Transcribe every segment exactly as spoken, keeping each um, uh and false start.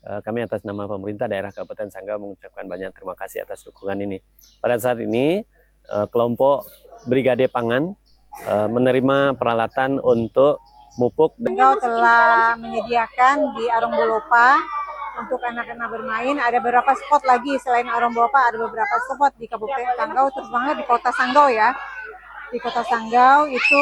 kami atas nama pemerintah daerah Kabupaten Sanggau mengucapkan banyak terima kasih atas dukungan ini. Pada saat ini kelompok Brigade Pangan menerima peralatan untuk mupuk. Sanggau telah menyediakan di Arong Bolopa untuk anak-anak bermain. Ada beberapa spot lagi selain Arong Bolopa, ada beberapa spot di Kabupaten Sanggau, terus banget di Kota Sanggau ya. Di Kota Sanggau itu.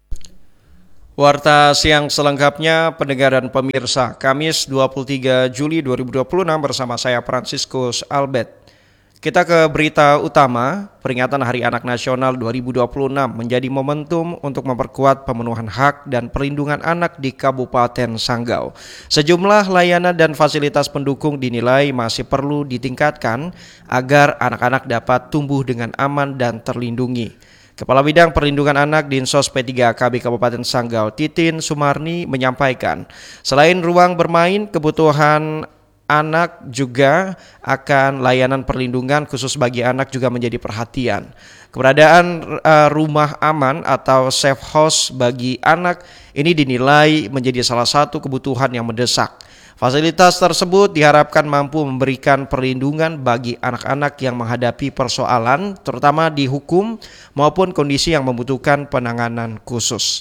Warta siang selengkapnya pendengar dan pemirsa, Kamis dua puluh tiga Juli dua ribu dua puluh enam bersama saya Franciscus Albert. Kita ke berita utama. Peringatan Hari Anak Nasional dua ribu dua puluh enam menjadi momentum untuk memperkuat pemenuhan hak dan perlindungan anak di Kabupaten Sanggau. Sejumlah layanan dan fasilitas pendukung dinilai masih perlu ditingkatkan agar anak-anak dapat tumbuh dengan aman dan terlindungi. Kepala Bidang Perlindungan Anak Dinsos P tiga A K B Kabupaten Sanggau, Titin Sumarni, menyampaikan, selain ruang bermain, kebutuhan anak juga akan layanan perlindungan khusus bagi anak juga menjadi perhatian. Keberadaan uh, rumah aman atau safe house bagi anak ini dinilai menjadi salah satu kebutuhan yang mendesak. Fasilitas tersebut diharapkan mampu memberikan perlindungan bagi anak-anak yang menghadapi persoalan, terutama di hukum maupun kondisi yang membutuhkan penanganan khusus.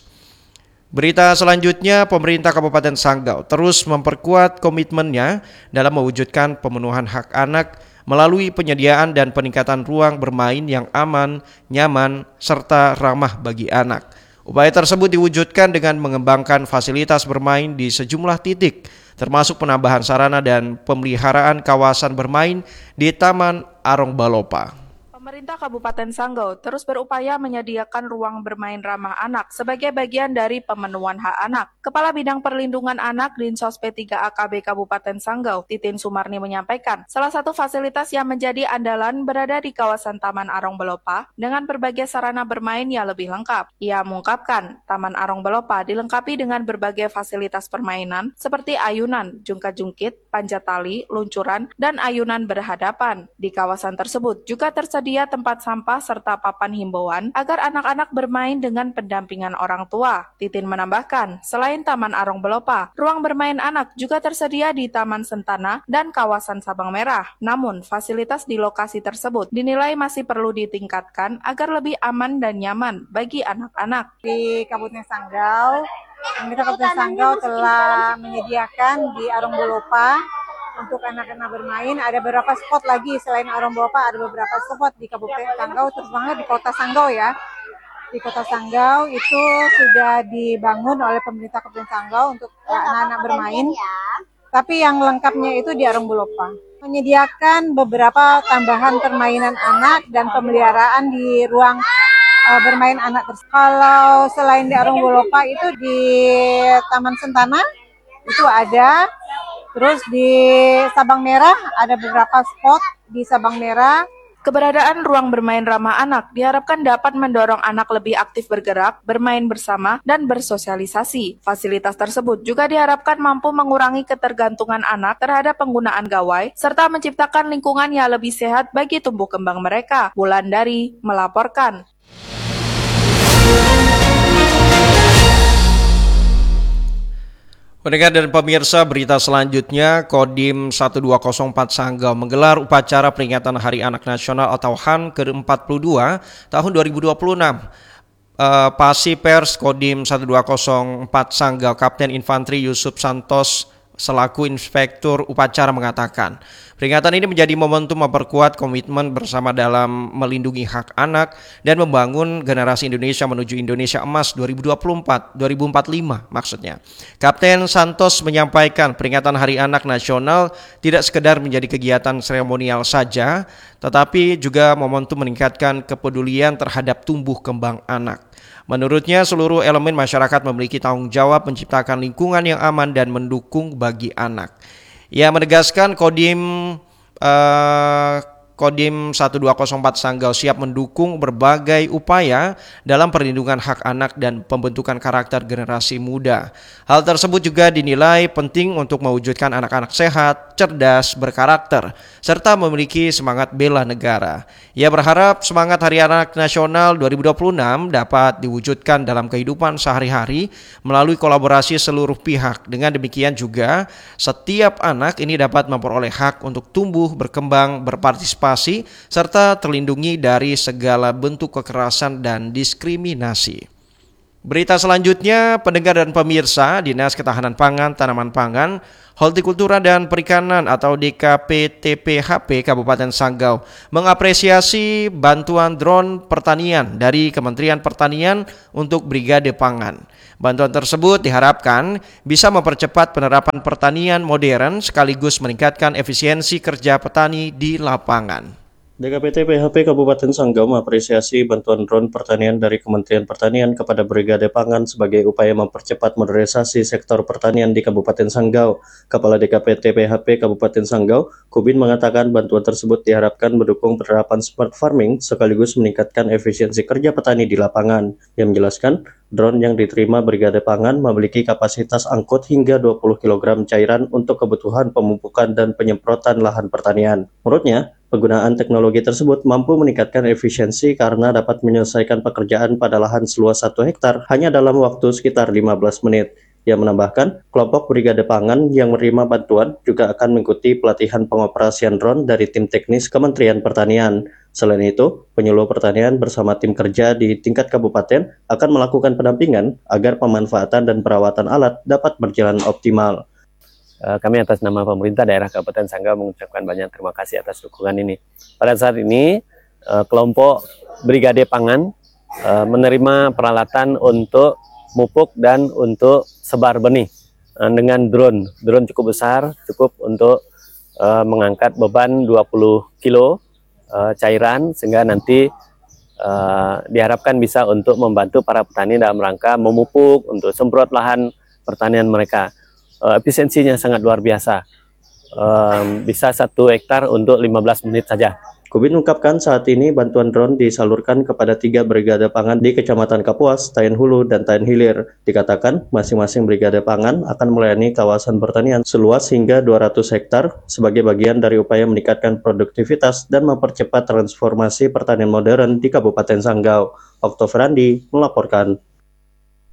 Berita selanjutnya, pemerintah Kabupaten Sanggau terus memperkuat komitmennya dalam mewujudkan pemenuhan hak anak melalui penyediaan dan peningkatan ruang bermain yang aman, nyaman, serta ramah bagi anak. Upaya tersebut diwujudkan dengan mengembangkan fasilitas bermain di sejumlah titik, termasuk penambahan sarana dan pemeliharaan kawasan bermain di Taman Arong Bolopa. Pemerintah Kabupaten Sanggau terus berupaya menyediakan ruang bermain ramah anak sebagai bagian dari pemenuhan hak anak. Kepala Bidang Perlindungan Anak Dinsos P tiga A K B Kabupaten Sanggau, Titin Sumarni, menyampaikan, salah satu fasilitas yang menjadi andalan berada di kawasan Taman Arong Bolopa dengan berbagai sarana bermain yang lebih lengkap. Ia mengungkapkan, Taman Arong Bolopa dilengkapi dengan berbagai fasilitas permainan seperti ayunan, jungkat-jungkit, panjat tali, luncuran, dan ayunan berhadapan. Di kawasan tersebut juga tersedia tempat sampah serta papan himbauan agar anak-anak bermain dengan pendampingan orang tua. Titin menambahkan, selain Taman Arong Bolopa, ruang bermain anak juga tersedia di Taman Sentana dan kawasan Sabang Merah. Namun, fasilitas di lokasi tersebut dinilai masih perlu ditingkatkan agar lebih aman dan nyaman bagi anak-anak. Di Kabupaten Sanggau, pemerintah Kabupaten Sanggau telah menyediakan di Arong Bolopa untuk anak-anak bermain. Ada beberapa spot lagi selain Arong Bolopa, ada beberapa spot di Kabupaten Sanggau, terus banget di Kota Sanggau ya. Di Kota Sanggau itu sudah dibangun oleh pemerintah Kabupaten Sanggau untuk anak-anak bermain. Tapi yang lengkapnya itu di Arong Bolopa. Menyediakan beberapa tambahan permainan anak dan pemeliharaan di ruang uh, bermain anak tersebut. Kalau selain di Arong Bolopa itu di Taman Sentana itu ada. Terus di Sabang Merah ada beberapa spot di Sabang Merah. Keberadaan ruang bermain ramah anak diharapkan dapat mendorong anak lebih aktif bergerak, bermain bersama, dan bersosialisasi. Fasilitas tersebut juga diharapkan mampu mengurangi ketergantungan anak terhadap penggunaan gawai, serta menciptakan lingkungan yang lebih sehat bagi tumbuh kembang mereka. Wulandari melaporkan. Pendengar dan pemirsa, berita selanjutnya, Kodim dua nol empat Sanggau menggelar upacara peringatan Hari Anak Nasional atau H A N ke empat puluh dua tahun dua ribu dua puluh enam. Uh, Pasi Pers Kodim dua nol empat Sanggau, Kapten Infanteri Yusuf Santos selaku Inspektur Upacara mengatakan, peringatan ini menjadi momentum memperkuat komitmen bersama dalam melindungi hak anak dan membangun generasi Indonesia menuju Indonesia Emas dua ribu dua puluh empat dua ribu empat puluh lima maksudnya. Kapten Santos menyampaikan peringatan Hari Anak Nasional tidak sekedar menjadi kegiatan seremonial saja, tetapi juga momentum meningkatkan kepedulian terhadap tumbuh kembang anak. Menurutnya, seluruh elemen masyarakat memiliki tanggung jawab menciptakan lingkungan yang aman dan mendukung bagi anak. Ia menegaskan Kodim uh, Kodim satu dua nol empat Sanggau siap mendukung berbagai upaya dalam perlindungan hak anak dan pembentukan karakter generasi muda. Hal tersebut juga dinilai penting untuk mewujudkan anak-anak sehat, cerdas, berkarakter, serta memiliki semangat bela negara. Ia berharap semangat Hari Anak Nasional dua ribu dua puluh enam dapat diwujudkan dalam kehidupan sehari-hari melalui kolaborasi seluruh pihak. Dengan demikian juga, setiap anak ini dapat memperoleh hak untuk tumbuh, berkembang, berpartisipasi, serta terlindungi dari segala bentuk kekerasan dan diskriminasi. Berita selanjutnya, pendengar dan pemirsa, Dinas Ketahanan Pangan, Tanaman Pangan, Hortikultura dan Perikanan atau D K P T P H P Kabupaten Sanggau mengapresiasi bantuan drone pertanian dari Kementerian Pertanian untuk Brigade Pangan. Bantuan tersebut diharapkan bisa mempercepat penerapan pertanian modern sekaligus meningkatkan efisiensi kerja petani di lapangan. D K P T P H P Kabupaten Sanggau mengapresiasi bantuan drone pertanian dari Kementerian Pertanian kepada Brigade Pangan sebagai upaya mempercepat modernisasi sektor pertanian di Kabupaten Sanggau. Kepala D K P T P H P Kabupaten Sanggau, Kubin mengatakan bantuan tersebut diharapkan mendukung penerapan smart farming sekaligus meningkatkan efisiensi kerja petani di lapangan. Ia menjelaskan, drone yang diterima Brigade Pangan memiliki kapasitas angkut hingga dua puluh kilogram cairan untuk kebutuhan pemupukan dan penyemprotan lahan pertanian. Menurutnya, penggunaan teknologi tersebut mampu meningkatkan efisiensi karena dapat menyelesaikan pekerjaan pada lahan seluas satu hektar hanya dalam waktu sekitar lima belas menit. Ia menambahkan, kelompok Brigade Pangan yang menerima bantuan juga akan mengikuti pelatihan pengoperasian drone dari tim teknis Kementerian Pertanian. Selain itu, penyuluh pertanian bersama tim kerja di tingkat kabupaten akan melakukan pendampingan agar pemanfaatan dan perawatan alat dapat berjalan optimal. Kami atas nama pemerintah daerah Kabupaten Sanggau mengucapkan banyak terima kasih atas dukungan ini. Pada saat ini, kelompok Brigade Pangan menerima peralatan untuk mupuk dan untuk sebar benih dengan drone. Drone cukup besar, cukup untuk mengangkat beban dua puluh kilo cairan, sehingga nanti diharapkan bisa untuk membantu para petani dalam rangka memupuk, untuk semprot lahan pertanian mereka. Uh, efisiensinya sangat luar biasa, um, bisa satu hektar untuk lima belas menit saja. Kubin mengungkapkan saat ini bantuan drone disalurkan kepada tiga Brigade Pangan di Kecamatan Kapuas, Tayan Hulu, dan Tayan Hilir. Dikatakan masing-masing Brigade Pangan akan melayani kawasan pertanian seluas hingga dua ratus hektar sebagai bagian dari upaya meningkatkan produktivitas dan mempercepat transformasi pertanian modern di Kabupaten Sanggau. Oktober Andi melaporkan.